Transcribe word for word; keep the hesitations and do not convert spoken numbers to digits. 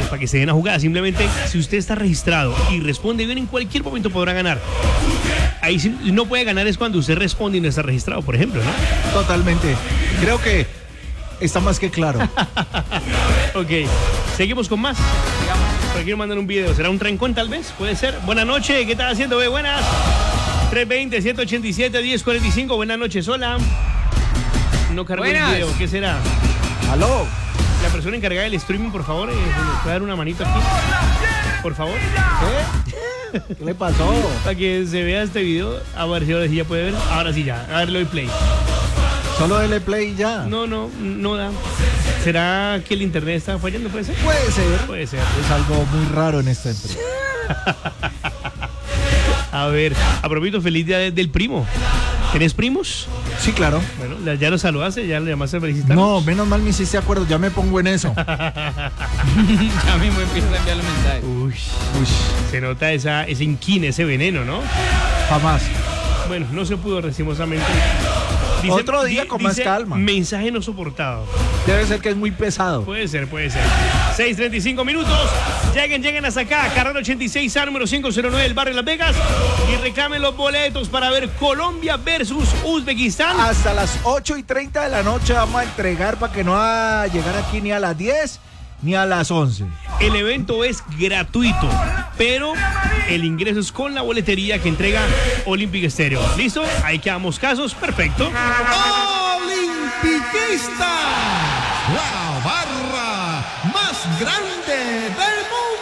para que se den a jugar. Simplemente, si usted está registrado y responde bien, en cualquier momento podrá ganar. Ahí sí, no puede ganar es cuando usted responde y no está registrado, por ejemplo, ¿no? Totalmente. Creo que está más que claro. Ok, seguimos con más. Pero quiero mandar un video. ¿Será un trancón tal vez? Puede ser. Buenas noches, ¿qué estás haciendo, ve? Buenas. tres dos cero, siete ocho siete, uno cero cuatro cinco. Buenas noches, hola. No cargó el video, ¿qué será? Aló. La persona encargada del streaming, por favor, eh, ¿nos puede dar una manito aquí? Por favor. ¿Qué? ¿Qué le pasó? Para que se vea este video. A ver si ahora sí ya puede ver. Ahora sí ya. A ver, le doy play. Solo dele play y ya. No, no, no da. ¿Será que el internet está fallando? ¿Puede ser? Puede ser. Puede ser. Es algo muy raro en esta empresa. A ver, a propósito, feliz día de- del primo. ¿Tenés primos? Sí, claro. Bueno, la- ya lo saludaste, ya le llamaste a felicitar. No, menos mal me hiciste acuerdo, ya me pongo en eso. Ya mismo empiezo a enviar los mensajes. Uy, Uy, se nota esa, ese inquine, ese veneno, ¿no? jamás. Bueno, no se pudo restimosamente. Otro día di- con más dice, calma. Mensaje no soportado. Debe ser que es muy pesado. Puede ser, puede ser. seis treinta y cinco minutos. Lleguen, lleguen hasta acá. Carrera ochenta y seis A, número quinientos nueve del barrio Las Vegas. Y reclamen los boletos para ver Colombia versus Uzbekistán. Hasta las ocho y treinta de la noche vamos a entregar para que no va a llegar aquí ni a las diez ni a las once. El evento es gratuito, pero el ingreso es con la boletería que entrega Olympic Stereo. ¿Listo? Ahí quedamos casos. Perfecto. Olimpiquista, la barra más grande